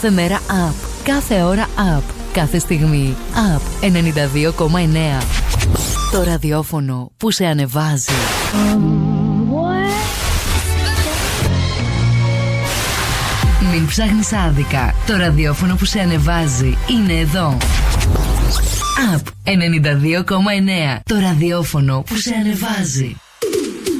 Κάθε μέρα up. Κάθε ώρα up. Κάθε στιγμή up. 92,9. Το ραδιόφωνο που σε ανεβάζει. Μην ψάχνεις άδικα. Το ραδιόφωνο που σε ανεβάζει είναι εδώ. Up 92,9. Το ραδιόφωνο που σε ανεβάζει.